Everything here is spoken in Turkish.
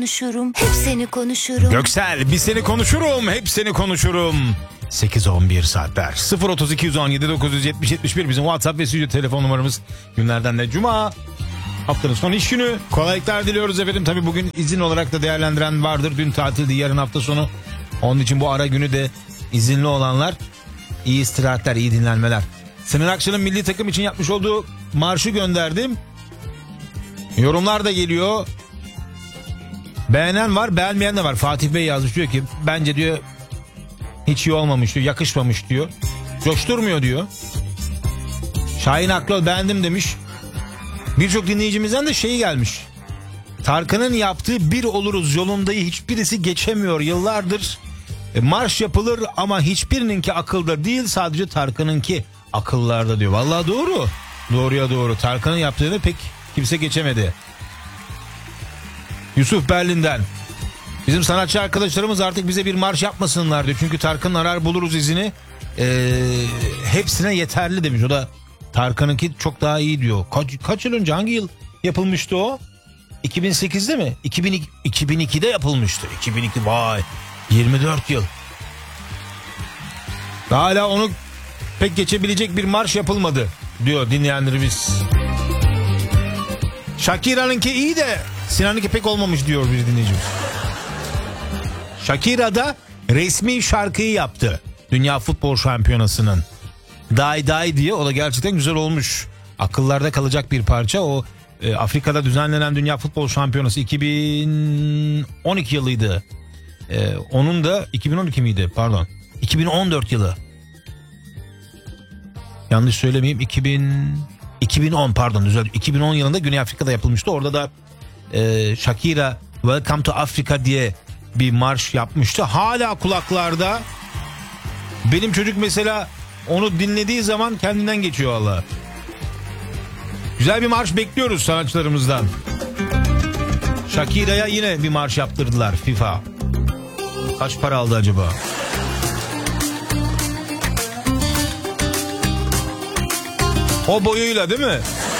konuşurum, hep seni konuşurum. Göksel, biz seni konuşurum, hep seni konuşurum. 8-11 saatler. 03217 970 71 bizim WhatsApp ve stüdyo telefon numaramız. Günlerden de Cuma. Haftanın son iş günü. Kolaylıklar diliyoruz efendim. Tabii bugün izin olarak da değerlendiren vardır. Dün tatildi, yarın hafta sonu. Onun için bu ara günü de izinli olanlar iyi istirahatler, iyi dinlenmeler. Sinan Akçıl'ın milli takım için yapmış olduğu marşı gönderdim. Yorumlar da geliyor. Beğenen var, beğenmeyen de var. Fatih Bey yazmış, diyor ki bence diyor hiç iyi olmamış diyor, yakışmamış diyor. Coşturmuyor diyor. Şahin Aklı beğendim demiş. Birçok dinleyicimizden de şey gelmiş. Tarkan'ın yaptığı Bir Oluruz yolundayı hiçbirisi geçemiyor yıllardır. Marş yapılır ama hiçbirininki akılda değil, sadece Tarkan'ınki akıllarda diyor. Vallahi doğru. Doğruya doğru. Tarkan'ın yaptığını pek kimse geçemedi. Yusuf Berlin'den. Bizim sanatçı arkadaşlarımız artık bize bir marş yapmasınlar diyor. Çünkü Tarkan'ın arar buluruz izini hepsine yeterli demiş. O da Tarkan'ınki çok daha iyi diyor. Kaç yıl önce, hangi yıl yapılmıştı o? 2008'de mi? 2002'de yapılmıştı. 2002, vay 24 yıl. Hala onu pek geçebilecek bir marş yapılmadı diyor dinleyenlerimiz. Shakira'nınki iyi de Sinan'ınki pek olmamış diyor bir dinleyicimiz. Shakira da resmi şarkıyı yaptı Dünya Futbol Şampiyonası'nın. Die Die diye, o da gerçekten güzel olmuş. Akıllarda kalacak bir parça. O Afrika'da düzenlenen Dünya Futbol Şampiyonası 2012 yılıydı. Onun da 2012 miydi? Pardon. 2014 yılı. Yanlış söylemeyeyim. 2010 pardon, düzeldi. 2010 yılında Güney Afrika'da yapılmıştı. Orada da Shakira Welcome to Africa diye bir marş yapmıştı. Hala kulaklarda. Benim çocuk mesela onu dinlediği zaman kendinden geçiyor valla. Güzel bir marş bekliyoruz sanatçılarımızdan. Shakira'ya yine bir marş yaptırdılar FIFA. Kaç para aldı acaba? O boyuyla değil mi?